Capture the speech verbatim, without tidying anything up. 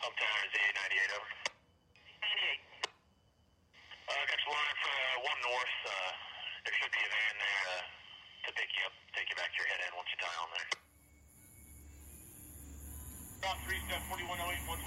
Uptown is eight ninety-eight, over. ninety-eight. Uh, got you line for uh, one north. Uh, there should be a van there uh, to pick you up, take you back to your head end once you tie on there. About three step forty-one oh eight, one